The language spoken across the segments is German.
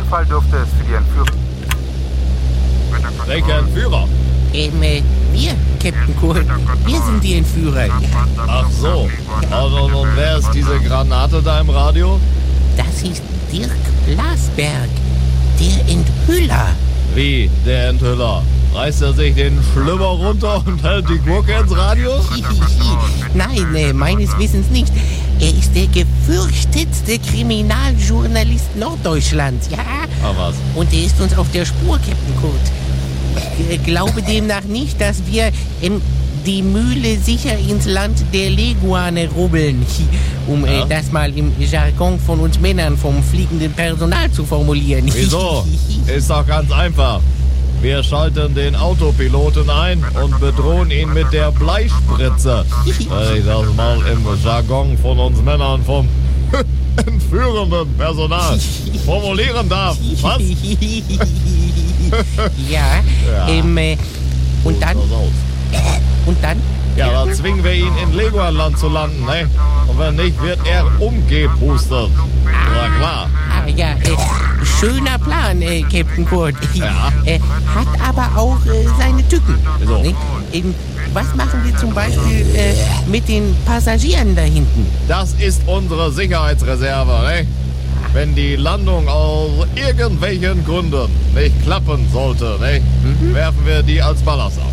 Fall dürfte es für die Entführung... Welcher Entführer? Wir, Captain Kurt, wir sind die Entführer. Ja, Ach so. Und wer ist diese Granate da im Radio? das ist Dirk Blasberg, der Enthüller. Wie, der Enthüller? Reißt er sich den Schlüpper runter und hält die Gurke ins Radio? Nein, meines Wissens nicht. Er ist der gefürchtetste Kriminaljournalist Norddeutschlands, ja? Ah, was? Und er ist uns auf der Spur, Captain Kurt. Ich glaube demnach nicht, dass wir die Mühle sicher ins Land der Leguane rubbeln, um das mal im Jargon von uns Männern vom fliegenden Personal zu formulieren. Wieso? Ist doch ganz einfach. Wir schalten den Autopiloten ein und bedrohen ihn mit der Bleispritze. Wenn ich das mal im Jargon von uns Männern vom entführenden Personal formulieren darf. Was? Ja, und dann? Und dann? Ja, dann zwingen wir ihn in Leguanland zu landen, ne? Und wenn nicht, wird er umgepustet. Na klar. Ja, schöner Plan, Captain Kurt. Ja. Hat aber auch seine Tücken. Wieso? Ne? Was machen wir zum Beispiel mit den Passagieren da hinten? Das ist unsere Sicherheitsreserve, ne? Wenn die Landung aus irgendwelchen Gründen nicht klappen sollte, ne? Werfen wir die als Ballast ab.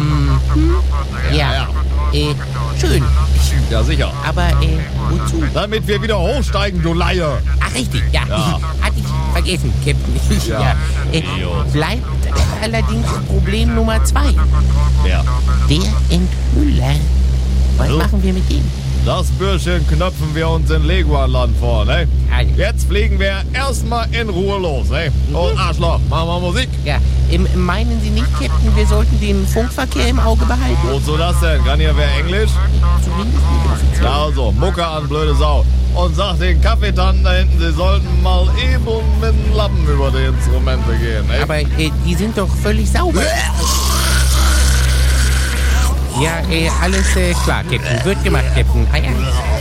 Ja. Schön. Ja, sicher. Aber wozu? Damit wir wieder hochsteigen, du Laie. Ach, richtig, ja. Hatte ich vergessen, Captain. Ja. Bleibt allerdings Problem Nummer 2. Ja. Der Enthüller. Was So. machen wir mit dem? Das Bürschchen knöpfen wir uns in Leguanland vor, ne? Also. Jetzt fliegen wir erstmal in Ruhe los, ne? Und Arschloch, machen wir Musik. Ja, meinen Sie nicht, Captain, wir sollten den Funkverkehr im Auge behalten? Wozu das denn? Kann hier wer Englisch? Zumindest nicht offiziell. Ja, also, Mucke an, blöde Sau. Und sag den Kaffeetanten da hinten, sie sollten mal eben mit dem Lappen über die Instrumente gehen, ne? Aber die sind doch völlig sauber. Ja, alles klar, Captain. Wird gemacht, Captain. Ah, ja.